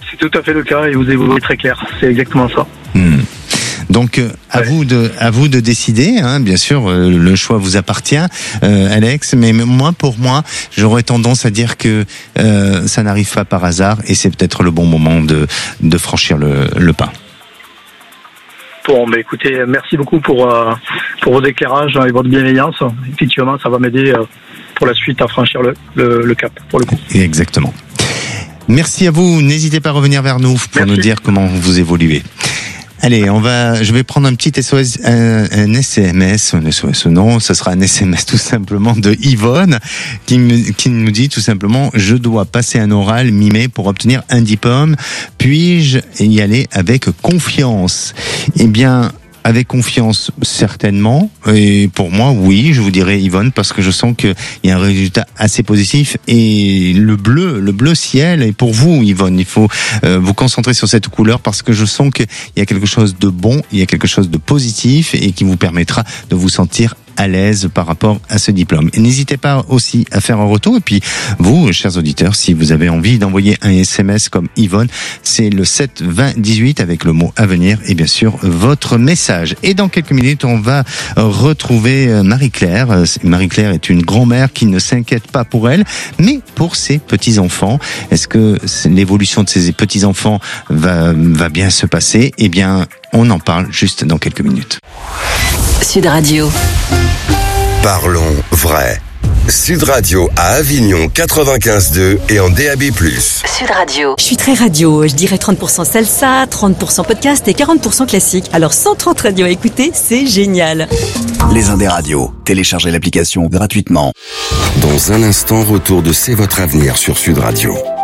C'est tout à fait le cas et vous évoluez très clair. C'est exactement ça. Donc à vous de décider, hein, bien sûr, le choix vous appartient, Alex, mais pour moi, j'aurais tendance à dire que ça n'arrive pas par hasard et c'est peut-être le bon moment de franchir le pas. Bon, écoutez, merci beaucoup pour vos éclairages et votre bienveillance. Effectivement, ça va m'aider pour la suite à franchir le cap, pour le coup. Exactement. Merci à vous. N'hésitez pas à revenir vers nous pour nous dire comment vous évoluez. Allez, je vais prendre un petit SOS, un SMS, non, ce sera un SMS tout simplement de Yvonne, qui nous dit tout simplement, je dois passer un oral mi-mai pour obtenir un diplôme, puis-je y aller avec confiance? Eh bien, avec confiance, certainement. Et pour moi, oui, je vous dirais, Yvonne, parce que je sens qu'il y a un résultat assez positif. Et le bleu ciel est pour vous, Yvonne. Il faut vous concentrer sur cette couleur parce que je sens qu'il y a quelque chose de bon, il y a quelque chose de positif et qui vous permettra de vous sentir à l'aise par rapport à ce diplôme. Et n'hésitez pas aussi à faire un retour. Et puis, vous, chers auditeurs, si vous avez envie d'envoyer un SMS comme Yvonne, c'est le 7 20 18 avec le mot avenir et bien sûr votre message. Et dans quelques minutes, on va retrouver Marie-Claire. Marie-Claire est une grand-mère qui ne s'inquiète pas pour elle, mais pour ses petits-enfants. Est-ce que l'évolution de ses petits-enfants va bien se passer? Eh bien, on en parle juste dans quelques minutes. Sud Radio. Parlons vrai. Sud Radio à Avignon 95.2 et en DAB+. Sud Radio. Je suis très radio, je dirais 30% salsa, 30% podcast et 40% classique. Alors 130 radios à écouter, c'est génial. Les Indes radios, téléchargez l'application gratuitement. Dans un instant, retour de C'est votre avenir sur Sud Radio.